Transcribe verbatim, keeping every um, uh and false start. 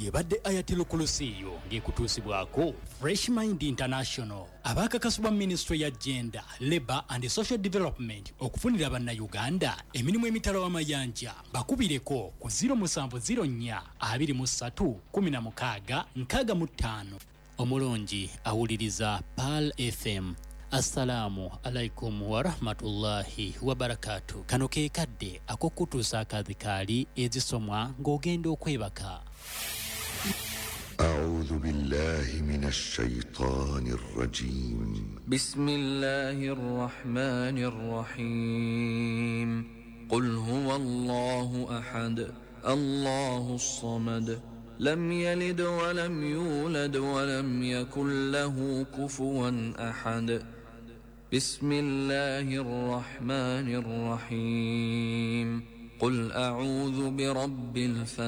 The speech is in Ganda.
yebadde Ayatul Kursiyo ng'ekutuusibwako Fresh Mind International abakakasibwa Ministry ya Gender, Labour and Social Development okufunira bannayuganda emirimu emitala w'amayanja bakubireko ku zero seven zero four two three one zero six six five. Omulongi awuliriza Pearl F M. Assalamu alaikum wa rahmatullahi wa barakatuh. Kano ke kadde akokutuusa akadhikaali ezisomwa ng'ogenda okwebaka. أعوذ بالله من الشيطان الرجيم. بسم الله الرحمن الرحيم. قل هو الله أحد الله الصمد لم يلد ولم يولد ولم يكن له كفوا أحد. بسم الله الرحمن الرحيم. قل أعوذ برب الفلق